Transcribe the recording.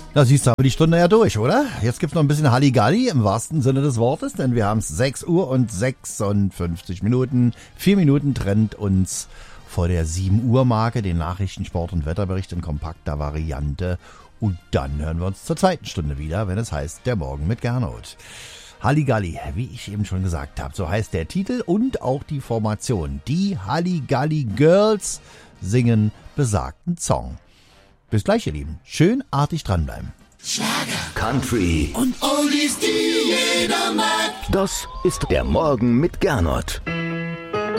Da siehst du aber die Stunde ja durch, oder? Jetzt gibt's noch ein bisschen Halligalli im wahrsten Sinne des Wortes, denn wir haben es 6 Uhr und 56 Minuten. 4 Minuten trennt uns vor der 7 Uhr Marke, den Nachrichten, Sport und Wetterbericht in kompakter Variante. Und dann hören wir uns zur zweiten Stunde wieder, wenn es heißt, der Morgen mit Gernot. Halligalli, wie ich eben schon gesagt habe, so heißt der Titel und auch die Formation. Die Halligalli Girls singen besagten Song. Bis gleich, ihr Lieben. Schön artig dranbleiben. Schlager, Country und Oldies, die jeder mag. Das ist der Morgen mit Gernot.